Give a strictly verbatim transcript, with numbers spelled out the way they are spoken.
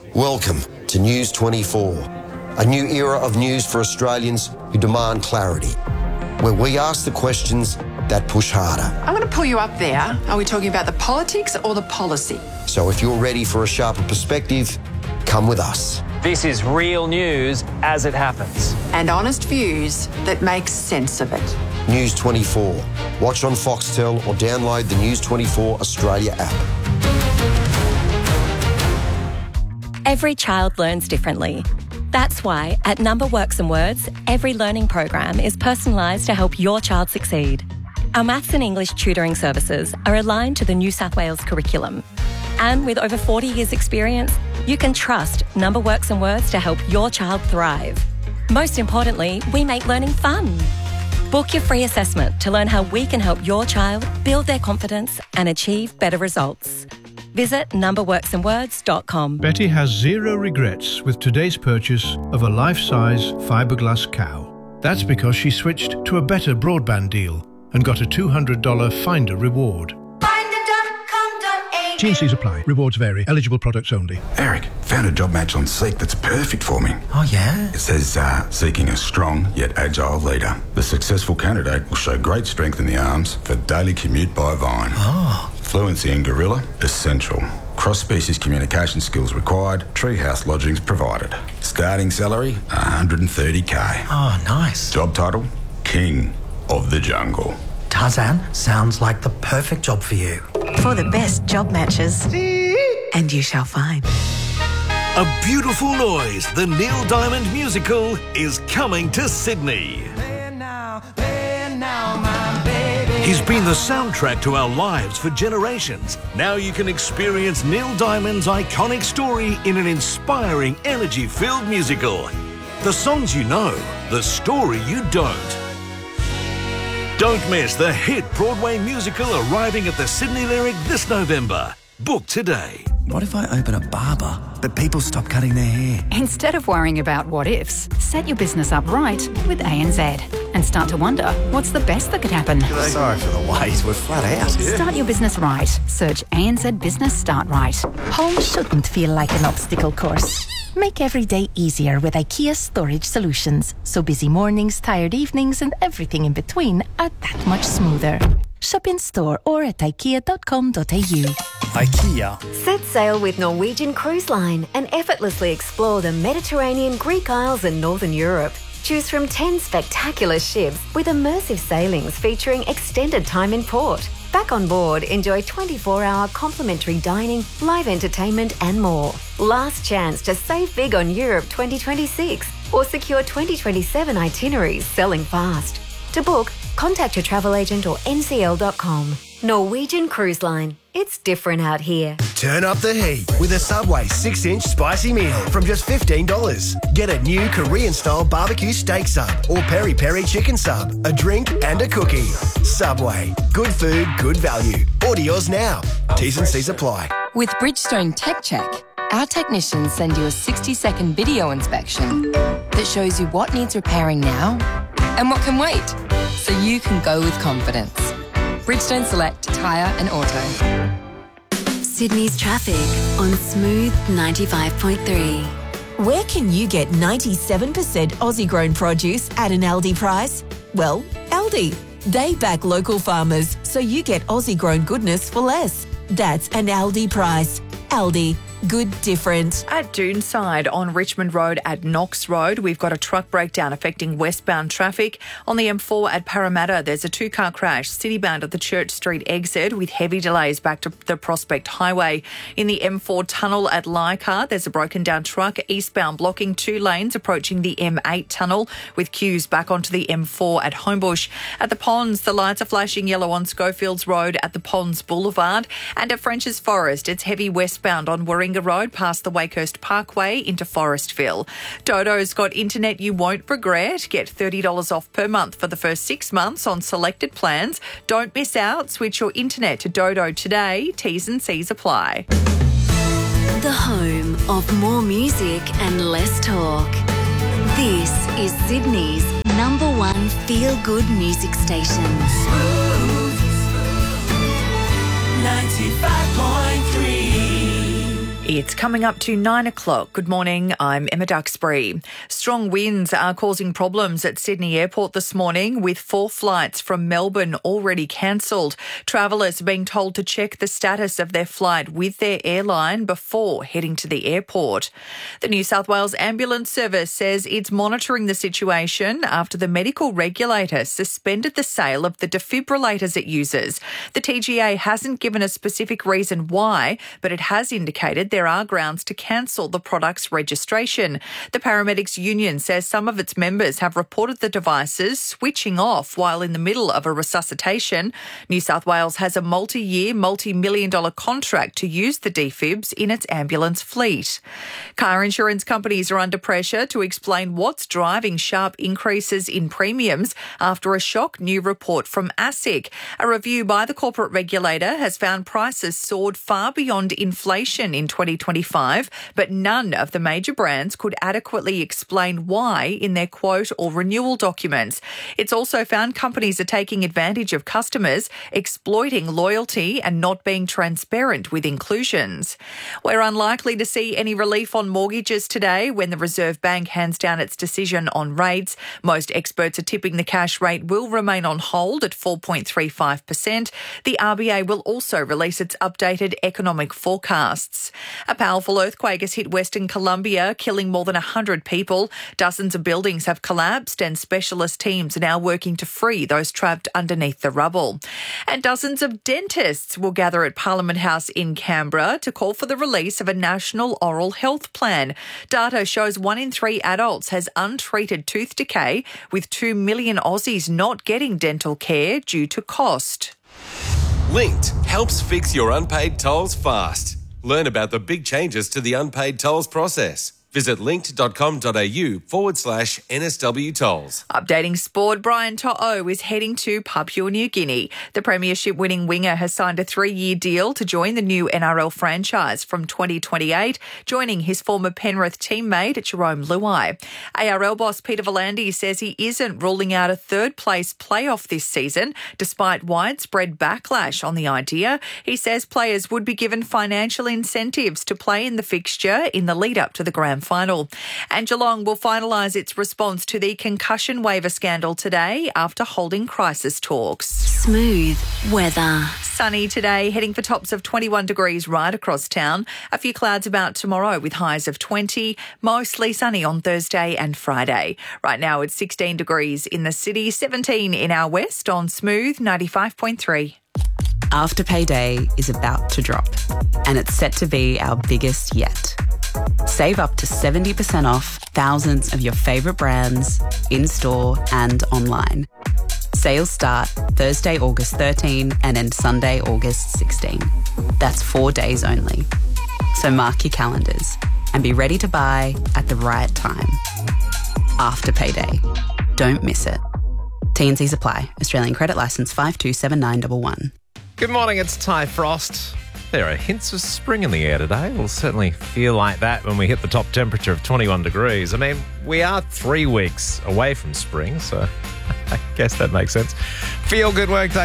Welcome to News twenty-four, a new era of news for Australians who demand clarity, where we ask the questions that push harder. I'm going to pull you up there. Are we talking about the politics or the policy? So if you're ready for a sharper perspective, come with us. This is real news as it happens. And honest views that make sense of it. News twenty-four. Watch on Foxtel or download the News twenty-four Australia app. Every child learns differently. That's why at Number Works and Words, every learning program is personalised to help your child succeed. Our maths and English tutoring services are aligned to the New South Wales curriculum. And with over forty years experience, you can trust Number Works and Words to help your child thrive. Most importantly, we make learning fun. Book your free assessment to learn how we can help your child build their confidence and achieve better results. Visit number works and words dot com. Betty has zero regrets with today's purchase of a life-size fiberglass cow. That's because she switched to a better broadband deal and got a two hundred dollars Finder reward. T and C's apply. Rewards vary. Eligible products only. Eric, found a job match on Seek that's perfect for me. Oh, yeah? It says, uh, seeking a strong yet agile leader. The successful candidate will show great strength in the arms for daily commute by Vine. Oh. Fluency in Gorilla, essential. Cross-species communication skills required. Treehouse lodgings provided. Starting salary, one hundred thirty k. Oh, nice. Job title, King of the Jungle. Tarzan, sounds like the perfect job for you. For the best job matches, and you shall find. A Beautiful Noise, the Neil Diamond musical, is coming to Sydney. He's been the soundtrack to our lives for generations. Now you can experience Neil Diamond's iconic story in an inspiring, energy-filled musical. The songs you know, the story you don't. Don't miss the hit Broadway musical arriving at the Sydney Lyric this November. Book today. What if I open a barber, but people stop cutting their hair? Instead of worrying about what ifs, set your business up right with A N Z and start to wonder what's the best that could happen. Sorry for the wait, we're flat out. Start your business right. Search A N Z Business Start Right. Home shouldn't feel like an obstacle course. Make every day easier with IKEA Storage Solutions, so busy mornings, tired evenings and everything in between are that much smoother. Shop in store or at ikea dot com dot a u. IKEA. Set sail with Norwegian Cruise Line and effortlessly explore the Mediterranean, Greek Isles and Northern Europe. Choose from ten spectacular ships with immersive sailings featuring extended time in port. Back on board, enjoy twenty-four hour complimentary dining, live entertainment and more. Last chance to save big on Europe twenty twenty-six or secure twenty twenty-seven itineraries selling fast. To book, contact your travel agent or N C L dot com. Norwegian Cruise Line. It's different out here. Turn up the heat with a Subway six inch spicy meal from just fifteen dollars. Get a new Korean-style barbecue steak sub or peri-peri chicken sub, a drink and a cookie. Subway. Good food, good value. Order yours now. T's and C's apply. With Bridgestone Tech Check, our technicians send you a sixty second video inspection that shows you what needs repairing now and what can wait, so you can go with confidence. Bridgestone Select Tyre and Auto. Sydney's traffic on Smooth ninety-five point three. Where can you get ninety-seven percent Aussie-grown produce at an Aldi price? Well, Aldi. They back local farmers, so you get Aussie-grown goodness for less. That's an Aldi price. Aldi. Good different. At Doonside on Richmond Road at Knox Road, we've got a truck breakdown affecting westbound traffic. On the M four at Parramatta, there's a two-car crash citybound at the Church Street exit with heavy delays back to the Prospect Highway. In the M four tunnel at Leichhardt, there's a broken down truck eastbound blocking two lanes approaching the M eight tunnel with queues back onto the M four at Homebush. At the Ponds, the lights are flashing yellow on Schofields Road at the Ponds Boulevard. And at French's Forest, it's heavy westbound on Warringah Road past the Wakehurst Parkway into Forestville. Dodo's got internet you won't regret. Get thirty dollars off per month for the first six months on selected plans. Don't miss out. Switch your internet to Dodo today. T's and C's apply. The home of more music and less talk. This is Sydney's number one feel-good music station. Smooth ninety-five point three. It's coming up to nine o'clock. Good morning, I'm Emma Duxbury. Strong winds are causing problems at Sydney Airport this morning, with four flights from Melbourne already cancelled. Travellers are being told to check the status of their flight with their airline before heading to the airport. The New South Wales Ambulance Service says it's monitoring the situation after the medical regulator suspended the sale of the defibrillators it uses. The T G A hasn't given a specific reason why, but it has indicated there are grounds to cancel the product's registration. The Paramedics Union says some of its members have reported the devices switching off while in the middle of a resuscitation. New South Wales has a multi-year, multi-million dollar contract to use the defibs in its ambulance fleet. Car insurance companies are under pressure to explain what's driving sharp increases in premiums after a shock new report from ASIC. A review by the corporate regulator has found prices soared far beyond inflation in twenty twenty-five, but none of the major brands could adequately explain why in their quote or renewal documents. It's also found companies are taking advantage of customers, exploiting loyalty and not being transparent with inclusions. We're unlikely to see any relief on mortgages today when the Reserve Bank hands down its decision on rates. Most experts are tipping the cash rate will remain on hold at four point three five percent. The R B A will also release its updated economic forecasts. A powerful earthquake has hit Western Colombia, killing more than one hundred people. Dozens of buildings have collapsed and specialist teams are now working to free those trapped underneath the rubble. And dozens of dentists will gather at Parliament House in Canberra to call for the release of a national oral health plan. Data shows one in three adults has untreated tooth decay, with two million Aussies not getting dental care due to cost. Linked helps fix your unpaid tolls fast. Learn about the big changes to the unpaid tolls process. Visit linked.com.au forward slash NSW tolls. Updating sport, Brian To'o is heading to Papua New Guinea. The premiership-winning winger has signed a three-year deal to join the new N R L franchise from twenty twenty-eight, joining his former Penrith teammate Jerome Luai. A R L boss Peter V'landys says he isn't ruling out a third-place playoff this season, despite widespread backlash on the idea. He says players would be given financial incentives to play in the fixture in the lead-up to the grand final. And Geelong will finalise its response to the concussion waiver scandal today after holding crisis talks. Smooth weather. Sunny today, heading for tops of twenty-one degrees right across town. A few clouds about tomorrow with highs of twenty. Mostly sunny on Thursday and Friday. Right now it's sixteen degrees in the city, seventeen in our west on Smooth ninety-five point three. Afterpay Day is about to drop, and it's set to be our biggest yet. Save up to seventy percent off thousands of your favourite brands in-store and online. Sales start Thursday, August thirteenth and end Sunday, August sixteenth. That's four days only. So mark your calendars and be ready to buy at the right time. Afterpay Day. Don't miss it. T and Cs apply. Australian credit licence five two seven nine one one. Good morning, it's Ty Frost. There are hints of spring in the air today. It'll certainly feel like that when we hit the top temperature of twenty-one degrees. I mean, we are three weeks away from spring, so I guess that makes sense. Feel good work day.